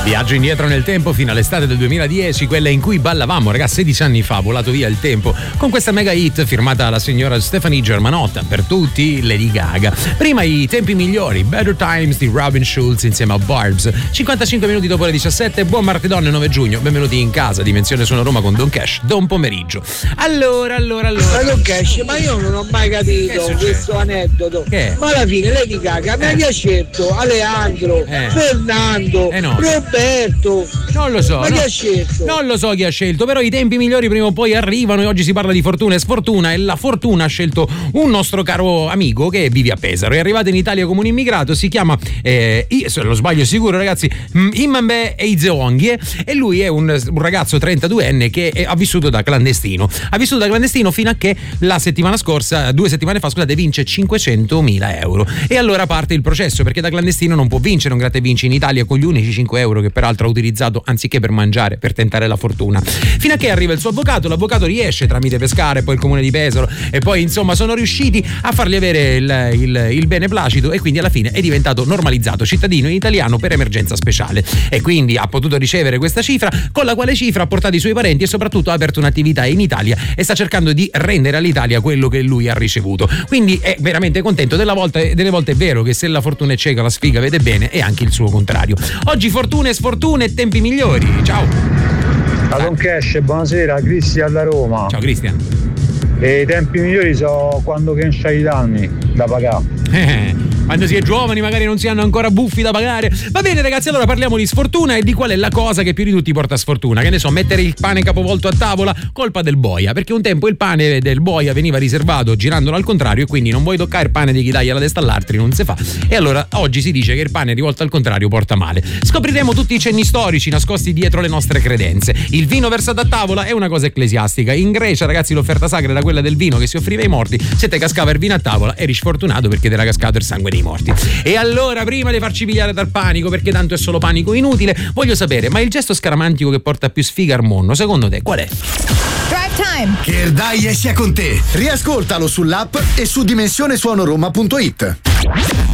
Viaggio indietro nel tempo fino all'estate del 2010, quella in cui ballavamo, ragazzi, 16 anni fa, volato via il tempo, con questa mega hit firmata dalla signora Stephanie Germanotta, per tutti Lady Gaga. Prima i tempi migliori, Better Times di Robin Schulz insieme a Barbs. 55 minuti dopo le 17, buon martedonne 9 giugno, benvenuti in casa, Dimensione Suono Roma con Don Cash, buon pomeriggio. Allora. Ma Don Cash, ma io non ho mai capito questo aneddoto. Che? Ma alla fine Lady Gaga mi ha scelto Alejandro, Fernando, no. Roberto. Non lo so. Ma chi ha scelto? Non lo so chi ha scelto, però i tempi migliori prima o poi arrivano e oggi si parla di fortuna e sfortuna e la fortuna ha scelto un nostro caro amico che vive a Pesaro. È arrivato in Italia come un immigrato, si chiama, se lo sbaglio sicuro ragazzi, Imambe Eizeonghi e lui è un ragazzo 32enne che ha vissuto da clandestino. Ha vissuto da clandestino fino a che la settimana scorsa, 2 settimane fa, scusate, vince 500.000 euro. E allora parte il processo, perché da clandestino non può vincere un gratta e vinci in Italia con gli unici 5 euro che peraltro ha utilizzato anziché per mangiare, per tentare la fortuna. Fino a che arriva il suo avvocato, l'avvocato riesce tramite Pescara e poi il comune di Pesaro e poi insomma sono riusciti a fargli avere il beneplacito e quindi alla fine è diventato normalizzato cittadino italiano per emergenza speciale e quindi ha potuto ricevere questa cifra, con la quale cifra ha portato i suoi parenti e soprattutto ha aperto un'attività in Italia e sta cercando di rendere all'Italia quello che lui ha ricevuto. Quindi è veramente contento. Delle volte è vero che se la fortuna è cieca la sfiga vede bene, e anche il suo contrario. Oggi fortune e sfortune e tempi migliori. Ciao. Ciao Don Cash, buonasera, Cristian da Roma. Ciao Cristian. E i tempi migliori sono quando che c'hai i danni da pagare. Quando si è giovani magari non si hanno ancora buffi da pagare. Va bene ragazzi, allora parliamo di sfortuna e di qual è la cosa che più di tutti porta sfortuna. Che ne so, mettere il pane capovolto a tavola, colpa del boia, perché un tempo il pane del boia veniva riservato girandolo al contrario e quindi non vuoi toccare il pane di chi dai alla testa all'altri, non si fa. E allora oggi si dice che il pane rivolto al contrario porta male. Scopriremo tutti i cenni storici nascosti dietro le nostre credenze. Il vino versato a tavola è una cosa ecclesiastica. In Grecia, ragazzi, l'offerta sacra era quella del vino che si offriva ai morti. Se te cascava il vino a tavola eri sfortunato perché ti era cascato il sangue dei morti. E allora, prima di farci pigliare dal panico, perché tanto è solo panico inutile, voglio sapere, ma il gesto scaramantico che porta più sfiga al mondo, secondo te qual è? Drive Time. Che il dai sia con te. Riascoltalo sull'app e su dimensionesuonoroma.it.